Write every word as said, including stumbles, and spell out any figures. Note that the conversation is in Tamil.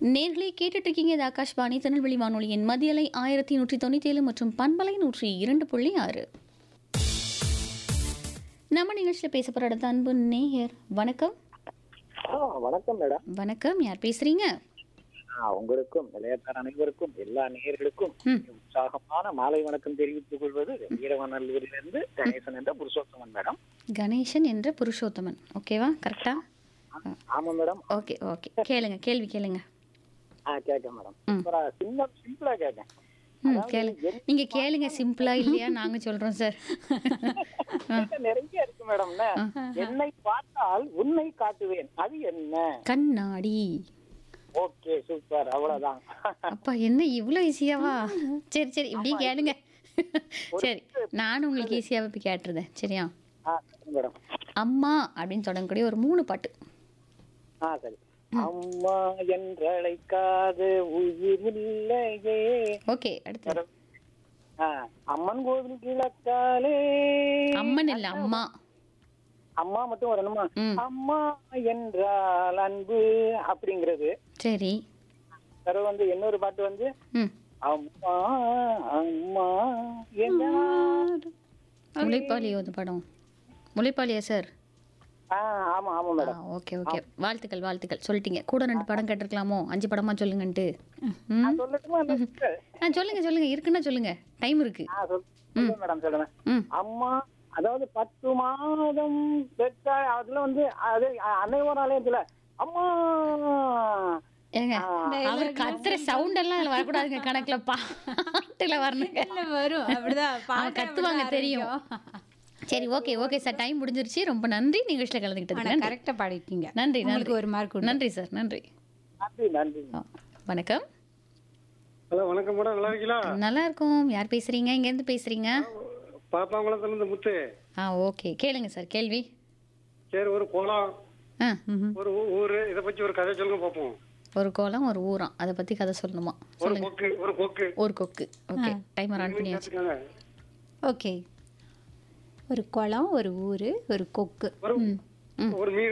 நேர்களே கேட்டுட்டு இருக்கீங்க இது ஆகாஷ்வாணி திருநெல்வேலி வானொலியின் மதியலை ஆயிரத்தி நூற்றி தொண்ணூற்றி ஏழு மற்றும் பண்பலை நூற்றி இரண்டு புள்ளி ஆறு. நம்ம நிகழ்ச்சியில் பேச போகிற அடுத்த அன்பு நேயர். வணக்கம். வணக்கம் மேடம். வணக்கம், யார் பேசுறீங்க? உங்களுக்கும் நிலையத்தார் அனைவருக்கும் எல்லா நேயர்களுக்கும் உற்சாகமான மாலை வணக்கம் தெரிவித்துக் கொள்வது வீரவநல்லூரிலிருந்து கணேசன் என்ற புருஷோத்தமன் மேடம். கணேசன் என்ற புருஷோத்தமன், ஓகேவா? கரெக்டா? ஆமா மேடம். ஓகே ஓகே, கேளுங்க, கேள்வி கேளுங்க. ஆ கேட்க மேடம். சின்ன சிம்பிளா கேட்கேன். ம் கேளுங்க, நீங்க கேளுங்க. சிம்பிளா இல்லையா நாங்க சொல்றோம் சார். நிறைய இருக்கு மேடம். என்னை பார்த்தால் உன்னை காட்டுவேன், அது என்ன? கண்ணாடி. ஓகே, சூப்பர், அவ்வளவுதான். அப்பா என்ன இவ்வளவு ஈஸியாவா? சரி சரி, இப்படியே கேளுங்க. சரி, நானும் உங்களுக்கு ஈஸியாவே போய் கேட்டுருந்தேன். சரியா? மேடம், அம்மா அப்படின்னு தொடங்கக்கூடிய ஒரு மூணு பாட்டு. ஆ சரி. அம்மா என்றழைக்காத உயிர் இல்லையே. ஓகே, அடுத்து. அம்மன் கோவில் கிழக்காலே. அம்மன் இல்ல, அம்மா. அம்மா மட்டும் வரணுமா? அம்மா என்றால் அன்பு அப்படிங்கிறது. சரி. வேற வந்து இன்னொரு பாட்டு வந்து அம்மா அம்மா என்ன. முளைப்பாலியோ அந்த படம்? முளைப்பாலியா சார்? ஆமா ஆமா மேடம். ஓகே ஓகே, வாழ்த்துக்கள் வாழ்த்துக்கள். சொல்லிட்டீங்க. கூட ரெண்டு படம் கேட்டிருக்கலாமோ? அஞ்சு படமா சொல்லுங்கன்ட்டு. சொல்லுங்க சொல்லுங்க, இருக்குன்னா சொல்லுங்க, டைம் இருக்கு. மேடம் சொல்லுங்க. அம்மா அதாவது பத்து மாதம் பெற்ற அதுல வந்து அது அன்னையோர் ஆலயத்துல அம்மா. ஏங்க, அவர் கத்துற சவுண்ட் எல்லாம் அதுல வரக்கூடாதுங்க. கணக்குல பாட்டுல வரணுங்க. வரும், அப்படிதான் கத்துவாங்க, தெரியும். சரி, ஓகே ஓகே சார், டைம் முடிஞ்சிருச்சு. ரொம்ப நன்றி நிகழ்ச்சியில் கலந்துக்கிட்டது. கரெக்டா பாடிட்டீங்க. நன்றி நன்றி, ஒரு மார்க். நன்றி சார், நன்றி. நன்றி நன்றி. வணக்கம். ஹலோ, வணக்கம் மேடம். நல்லா இருக்கீங்களா? நல்லா இருக்கும். யார் பேசுறீங்க? இங்க இருந்து பேசுறீங்க? பாப்பாங்குளத்துல இருந்து முத்து. ஆ ஓகே, கேளுங்க சார் கேள்வி. சரி, ஒரு குளம், ஒரு ஊரு, இத பத்தி ஒரு கதை சொல்லுங்க பாப்போம். ஒரு கோலம், ஒரு ஊரம், அதை பத்தி கதை சொல்லணுமா? ஒரு கொக்கு, ஒரு கொக்கு, ஒரு கொக்கு. ஓகே, டைமர் ஆன் பண்ணியாச்சு. ஓகே, ஒரு குளம், ஒரு ஊரு, ஒரு கொக்கு, ஒரு மீன்.